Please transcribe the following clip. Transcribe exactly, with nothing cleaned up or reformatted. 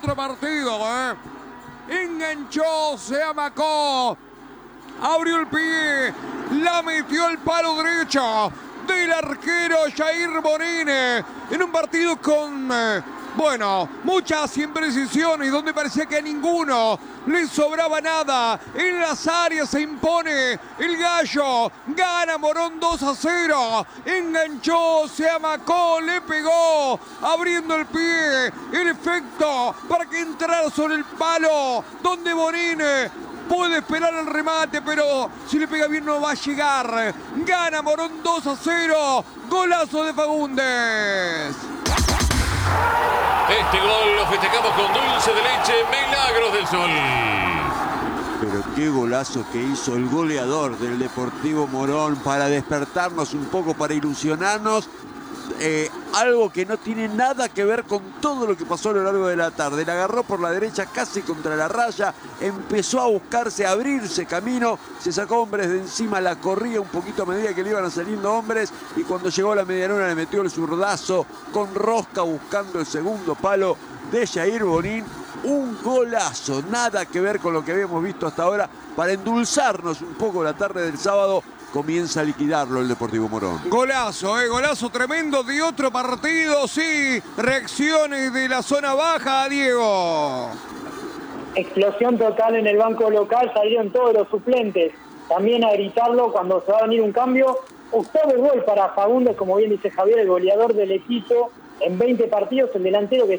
otro partido, ¿eh? Enganchó, se amacó, abrió el pie, la metió al palo derecho del arquero Jair Bonín en un partido con, eh, bueno, muchas imprecisiones donde parecía que a ninguno le sobraba nada. En las áreas se impone el gallo, gana Morón dos a cero, enganchó, se amacó, le pegó, abriendo el pie, el efecto para que entrara sobre el palo, donde Bonín puede esperar el remate, pero si le pega bien no va a llegar. Gana Morón dos a cero. Golazo de Fagundes. Este gol lo festejamos con dulce de leche Milagros del Sol. Pero qué golazo que hizo el goleador del Deportivo Morón para despertarnos un poco, para ilusionarnos. Eh, algo que no tiene nada que ver con todo lo que pasó a lo largo de la tarde. La agarró por la derecha casi contra la raya, empezó a buscarse, a abrirse camino, se sacó hombres de encima, la corría un poquito a medida que le iban saliendo hombres, y cuando llegó a la medialuna le metió el zurdazo con rosca buscando el segundo palo de Jair Bonín. Un golazo, nada que ver con lo que habíamos visto hasta ahora. Para endulzarnos un poco la tarde del sábado, comienza a liquidarlo el Deportivo Morón. Golazo, eh, golazo tremendo de otro partido, sí. Reacciones de la zona baja, Diego. Explosión total en el banco local, salieron todos los suplentes también a gritarlo cuando se va a venir un cambio. Octavo gol para Fagundes, como bien dice Javier, el goleador del equipo en veinte partidos, el delantero que